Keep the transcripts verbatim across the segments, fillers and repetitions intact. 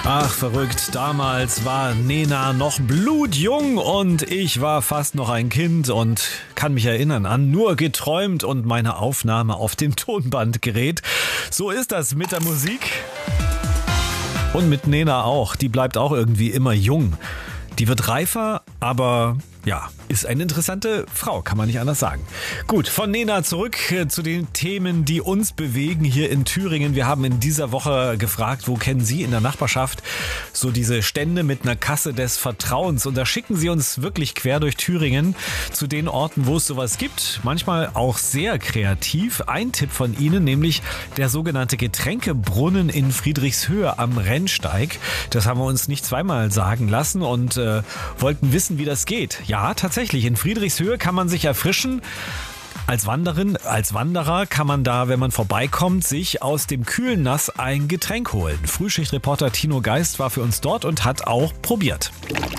Ach, verrückt. Damals war Nena noch blutjung und ich war fast noch ein Kind und kann mich erinnern an Nur geträumt und meine Aufnahme auf dem Tonbandgerät. So ist das mit der Musik. Und mit Nena auch. Die bleibt auch irgendwie immer jung. Die wird reifer, aber ja, ist eine interessante Frau, kann man nicht anders sagen. Gut, von Nena zurück zu den Themen, die uns bewegen hier in Thüringen. Wir haben in dieser Woche gefragt, wo kennen Sie in der Nachbarschaft so diese Stände mit einer Kasse des Vertrauens? Und da schicken Sie uns wirklich quer durch Thüringen zu den Orten, wo es sowas gibt. Manchmal auch sehr kreativ. Ein Tipp von Ihnen, nämlich der sogenannte Getränkebrunnen in Friedrichshöhe am Rennsteig. Das haben wir uns nicht zweimal sagen lassen und äh, wollten wissen, wie das geht. Ja, tatsächlich. In Friedrichshöhe kann man sich erfrischen. Als Wanderin, als Wanderer kann man da, wenn man vorbeikommt, sich aus dem kühlen Nass ein Getränk holen. Frühschichtreporter Tino Geist war für uns dort und hat auch probiert.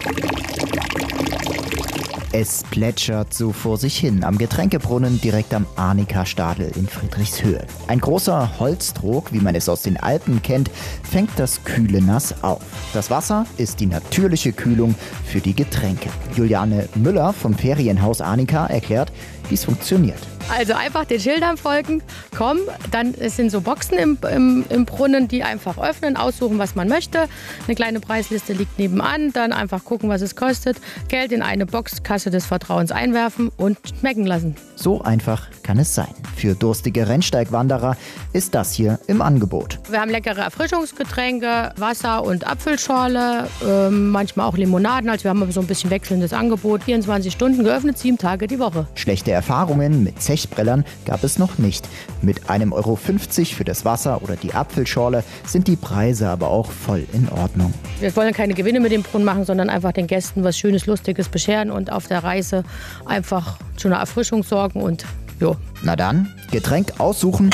Es plätschert so vor sich hin am Getränkebrunnen direkt am Arnika-Stadel in Friedrichshöhe. Ein großer Holztrog, wie man es aus den Alpen kennt, fängt das kühle Nass auf. Das Wasser ist die natürliche Kühlung für die Getränke. Juliane Müller vom Ferienhaus Arnika erklärt, wie es funktioniert. Also einfach den Schildern folgen, kommen, dann sind so Boxen im, im, im Brunnen, die einfach öffnen, aussuchen, was man möchte. Eine kleine Preisliste liegt nebenan, dann einfach gucken, was es kostet, Geld in eine Box, Kasse des Vertrauens einwerfen und schmecken lassen. So einfach kann es sein. Für durstige Rennsteigwanderer ist das hier im Angebot. Wir haben leckere Erfrischungsgetränke, Wasser und Apfelschorle, äh, manchmal auch Limonaden. Also wir haben so ein bisschen wechselndes Angebot. vierundzwanzig Stunden geöffnet, sieben Tage die Woche. Schlechte Erfahrungen mit Zechbrellern gab es noch nicht. Mit einem Euro fünfzig für das Wasser oder die Apfelschorle sind die Preise aber auch voll in Ordnung. Wir wollen keine Gewinne mit dem Brunnen machen, sondern einfach den Gästen was Schönes, Lustiges bescheren und auf der Reise einfach zu einer Erfrischung sorgen und jo. Na dann, Getränk aussuchen,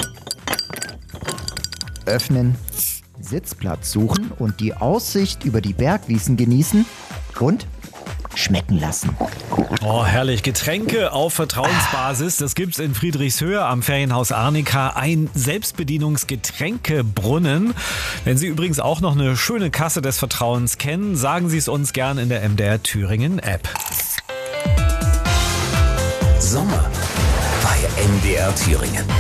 öffnen, Sitzplatz suchen und die Aussicht über die Bergwiesen genießen und schmecken lassen. Oh, herrlich. Getränke auf Vertrauensbasis. Das gibt's in Friedrichshöhe am Ferienhaus Arnika. Ein Selbstbedienungsgetränkebrunnen. Wenn Sie übrigens auch noch eine schöne Kasse des Vertrauens kennen, sagen Sie es uns gern in der M D R Thüringen App. Sommer bei M D R Thüringen.